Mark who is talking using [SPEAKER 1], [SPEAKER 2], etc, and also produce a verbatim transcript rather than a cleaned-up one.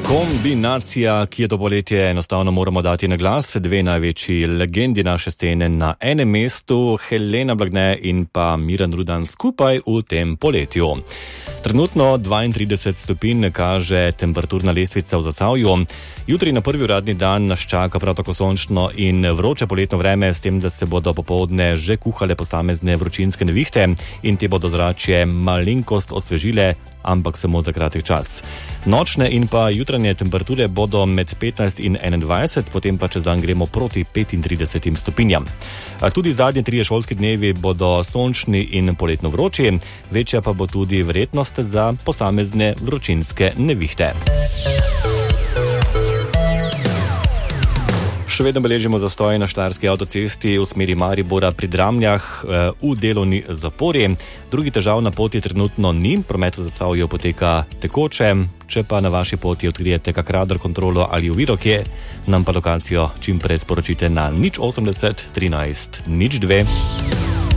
[SPEAKER 1] Kombinacija, ki je to poletje enostavno moramo dati na glas, dve največji legendi naše scene na enem mestu, Helena Blagne in pa Miran Rudan skupaj v tem poletju. Trenutno dvaintrideset stopinj kaže temperaturna lestvica v Zasavju. Jutri na prvi uradni dan nas čaka prav tako sončno in vroče poletno vreme, s tem, da se bodo popoldne že kuhale posamezne vročinske nevihte in te bodo zračje malenkost osvežile, ampak samo za kratek čas. Nočne in pa jutranje temperature bodo med petnajst in enaindvajset, potem pa čez dan gremo proti petintridesetim stopinjam. A tudi zadnji trije šolski dnevi bodo sončni in poletno vroči, večja pa bo tudi verjetnost za posamezne vročinske nevihte. Še vedno beležimo zastoj na Štajerski avtocesti v smeri Maribora pri Dramljah v delovni zapori. Drugi težav na poti trenutno ni, promet v Zasavju poteka tekoče. Če pa na vaši poti odkrijete kak radar kontrolo ali oviro kje, nam pa lokacijo čim prej sporočite na nič osemdeset trinajst nič dve.